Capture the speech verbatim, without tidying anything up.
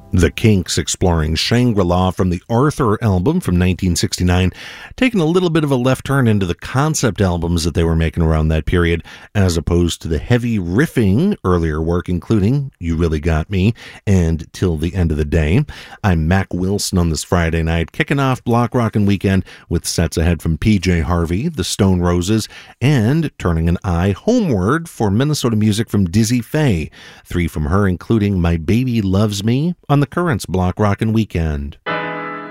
The Kinks exploring Shangri-La from the Arthur album from nineteen sixty-nine, taking a little bit of a left turn into the concept albums that they were making around that period, as opposed to the heavy riffing earlier work, including You Really Got Me and Till the End of the Day. I'm Mac Wilson on this Friday night, kicking off Block Rockin' Weekend with sets ahead from P J Harvey, the Stone Roses, and turning an eye homeward for Minnesota music from Dizzy Faye. Three from her, including My Baby Loves Me, on the Currents Block Rockin' Weekend.